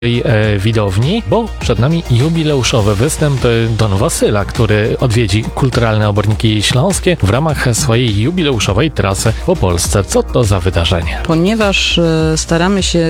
widowni, bo przed nami jubileuszowy występ Don Wasyla, który odwiedzi kulturalne Oborniki Śląskie w ramach swojej jubileuszowej trasy po Polsce. Co to za wydarzenie? Ponieważ staramy się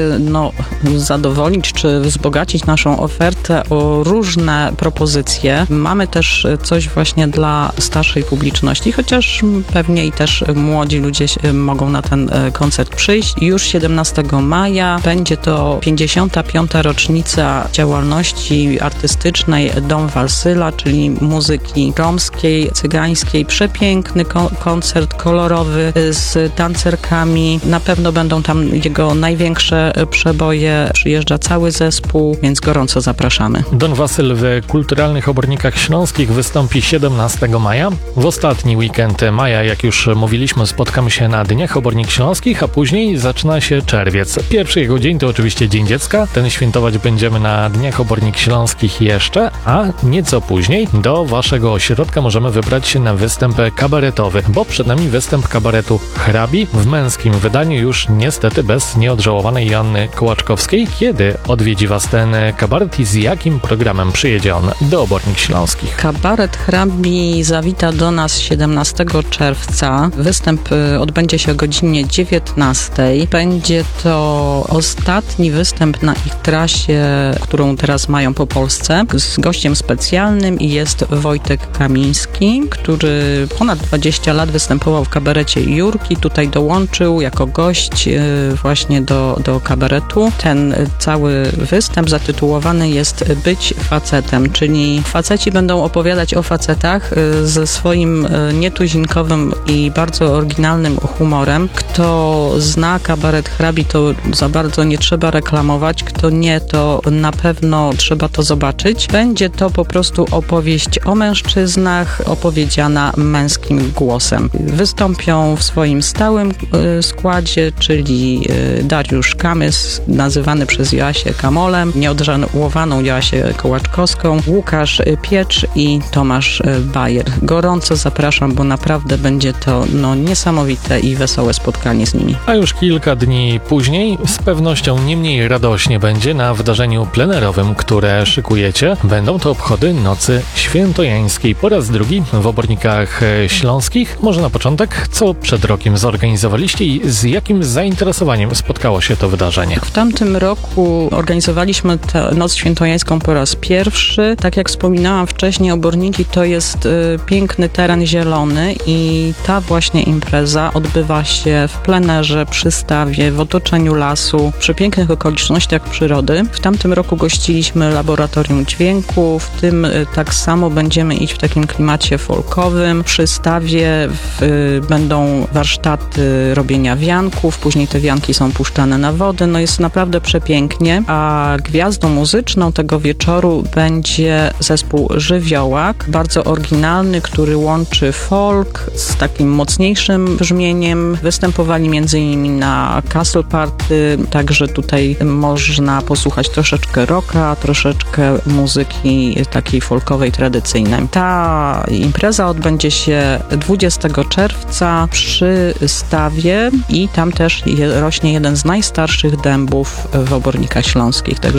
zadowolić czy wzbogacić naszą ofertę o różne propozycje, mamy też coś właśnie dla starszej publiczności, chociaż pewnie i też młodzi ludzie mogą na ten koncert przyjść. Już 17 maja będzie to 55. rocznica działalności artystycznej Don Wasyla, czyli muzyki romskiej, cygańskiej. Przepiękny koncert kolorowy z tancerkami. Na pewno będą tam jego największe przeboje. Przyjeżdża cały zespół, więc gorąco zapraszamy. Don Wasyl w kulturalnych Obornikach Śląskich wystąpi 17 maja. W ostatni weekend maja, jak już mówiliśmy, spotkamy się na Dniach Obornik Śląskich, a później zaczyna się czerwiec. Pierwszy jego dzień to oczywiście Dzień Dziecka. Ten świętować będziemy na Dniach Obornik Śląskich jeszcze, a nieco później do waszego ośrodka możemy wybrać się na występ kabaretowy, bo przed nami występ kabaretu Hrabi w męskim wydaniu, już niestety bez nieodżałowanej Joanny Kołaczkowskiej. Kiedy odwiedzi was ten kabaret i z jakim programem przyjedzie on do Obornik Śląskich? Kabaret Hrabi zawita do nas 17 czerwca. Występ odbędzie się o godzinie 19. Będzie to ostatni występ na ich trasie, którą teraz mają po Polsce, z gościem specjalnym i jest Wojtek Kamiński, który ponad 20 lat występował w kabarecie Jurki. Tutaj dołączył jako gość właśnie do kabaretu. Ten cały występ zatytułowany jest Być facetem, czyli faceci będą opowiadać o facetach ze swoim nietuzinkowym i bardzo oryginalnym humorem. Kto zna kabaret Hrabi, to za bardzo nie trzeba reklamować. Kto nie, to na pewno trzeba to zobaczyć. Będzie to po prostu opowieść o mężczyznach, opowiedziana męskim głosem. Wystąpią w swoim stałym składzie, czyli Dariusz Kamys, nazywany przez Joasię Kamolem, nieodżałowaną Joasię Kołaczkowską, Łukasz Piecz i Tomasz Bajer. Gorąco zapraszam, bo naprawdę będzie to niesamowite i wesołe spotkanie z nimi. A już kilka dni później z pewnością nie mniej radośnie będzie na wydarzeniu plenerowym, które szykujecie. Będą to obchody Nocy Świętojańskiej. Po raz drugi w Obornikach Śląskich. Może na początek, co przed rokiem zorganizowaliście i z jakim zainteresowaniem spotkało się to wydarzenie? W tamtym roku organizowaliśmy tę Noc Świętojańską po raz pierwszy. Tak jak wspominałam wcześniej, Oborniki to jest piękny teren zielony i ta właśnie impreza odbywa się w plenerze, przy stawie, w otoczeniu lasu, przy pięknych okolicznościach przyrody. W tamtym roku gościliśmy laboratorium dźwięku, w tym tak samo będziemy iść w takim klimacie folkowym. Przy stawie będą warsztaty robienia wianków, później te wianki są puszczane na wodę. Jest naprawdę przepięknie, a gwiazdą muzyczną tego wieczoru będzie zespół Żywiołak, bardzo oryginalny, który łączy folk z takim mocniejszym brzmieniem. Występowali m.in. na Castle Party, także tutaj można posłuchać troszeczkę rocka, troszeczkę muzyki takiej folkowej, tradycyjnej. Ta impreza odbędzie się 20 czerwca przy stawie i tam też rośnie jeden z najstarszych dębów w Obornikach Śląskich. Także